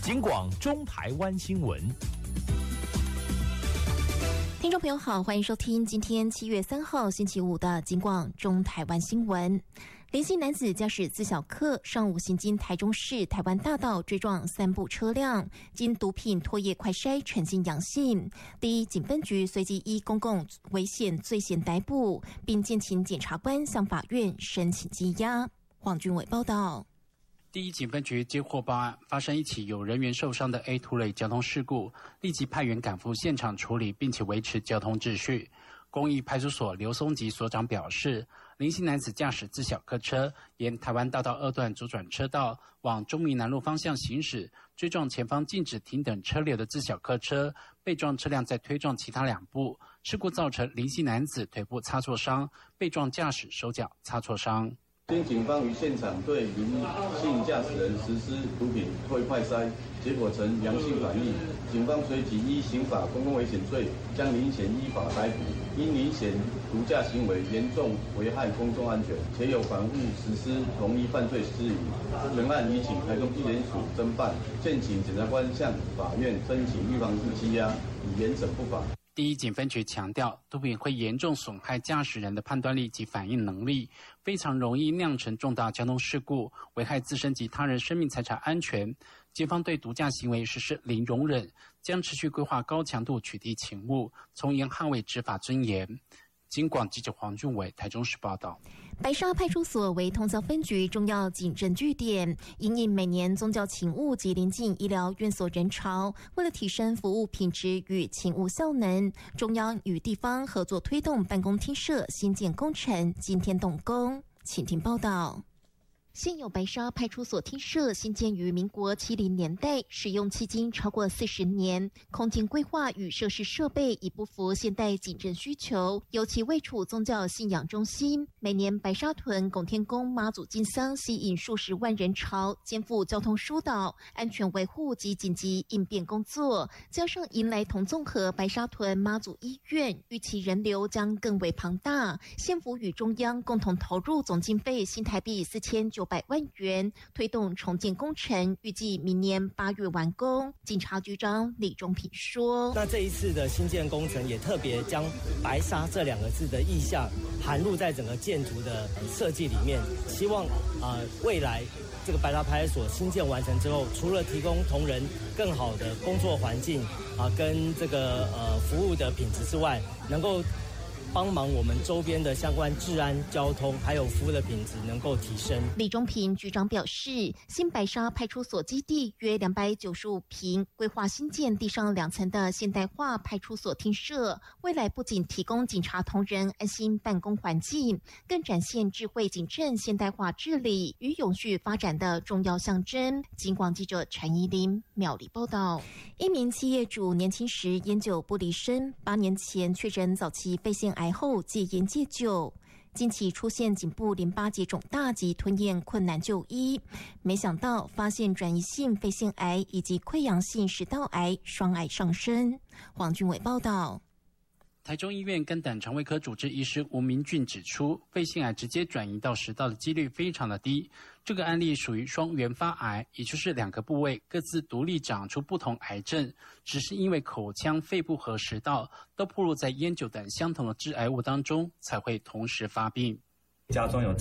警广中台湾新闻。 听众朋友好，欢迎收听今天7月3号星期五的警广中台湾新闻。林姓男子驾驶自小客上午行经台中市台湾大道追撞3部车辆，经毒品唾液快筛呈现阳性。第一警分局随即依公共危险罪嫌逮捕，并建请检察官向法院申请羁押。黄俊伟报道。 第一警分局接获报案，发生一起有人员受伤的 A 突类交通事故，立即派员赶赴现场处理，并且维持交通秩序。公益派出所刘松吉所长表示，林姓男子驾驶自小客车沿台湾大道2段左转车道往中民南路方向行驶，追撞前方禁止停等车流的自小客车，被撞车辆再推撞其他2部，事故造成林姓男子腿部擦挫伤，被撞驾驶手脚擦挫伤。 经警方于现场对林姓驾驶人实施毒品唾液快筛，结果呈阳性反应。警方随即依刑法公共危险罪将林显依法逮捕。因林显毒驾行为严重危害公众安全，且有反复实施同一犯罪事宜，本案已请台中地检署侦办，现请检察官向法院申请预防性羁押，以严惩不法。 第一警分局强调，毒品会严重损害驾驶人的判断力及反应能力，非常容易酿成重大交通事故，危害自身及他人生命财产安全。警方对毒驾行为实施零容忍，将持续规划高强度取缔勤务，从严捍卫执法尊严。警广记者黄俊伟台中市报道。 白沙派出所为通霄分局重要警政据点，因应每年宗教勤务及临近医疗院所人潮，为了提升服务品质与勤务效能，中央与地方合作推动办公厅舍新建工程，今天动工。请听报道。现有白沙派出所厅舍新建于民国70年代，使用迄今超过40年，空间规划与设施设备已不符现代警政需求，尤其位处宗教信仰中心，每年白沙屯拱天宫妈祖进香吸引数十万人潮，肩负交通疏导、安全维护及紧急应变工作，加上迎来同综合白沙屯妈祖医院，预期人流将更为庞大。县府与中央共同投入总经费新台币4900万元，推动重建工程，预计明年8月完工。警察局长李忠平说：“ 那这一次的新建工程也特别将白沙这2个字的意象含入在整个建筑的设计里面，希望未来这个白沙派出所新建完成之后，除了提供同仁更好的工作环境跟这个服务的品质之外，能够帮忙我们周边的相关治安、交通还有服务的品质能够提升。” 李忠平局长表示，新白沙派出所基地约295坪，规划新建地上2层的现代化派出所厅舍，未来不仅提供警察同仁安心办公环境，更展现智慧警政现代化治理与永续发展的重要象征。警广记者陈怡琳苗栗报道。一名企业主年轻时烟酒不离身，8年前确诊早期肺腺癌后戒烟戒酒，近期出现颈部淋巴结肿大及吞咽困难就医，没想到发现转移性肺腺癌以及溃疡性食道癌双癌上升。黄俊伟报道。 台中医院肝胆肠胃科主治医师吴明俊指出，肺腺癌直接转移到食道的几率非常的低。这个案例属于双原发癌，也就是2个部位各自独立长出不同癌症，只是因为口腔、肺部和食道都暴露在烟酒等相同的致癌物当中，才会同时发病。 家中有